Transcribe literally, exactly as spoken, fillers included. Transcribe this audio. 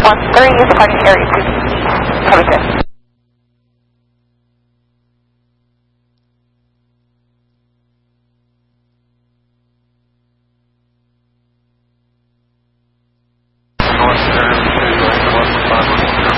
one three is departing area two east, cover six.